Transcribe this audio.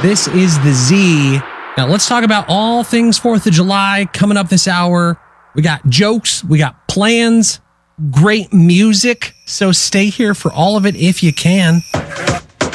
This is the Z. Now let's talk about all things 4th of July coming up this hour. We got jokes, we got plans, great music. So stay here for all of it if you can.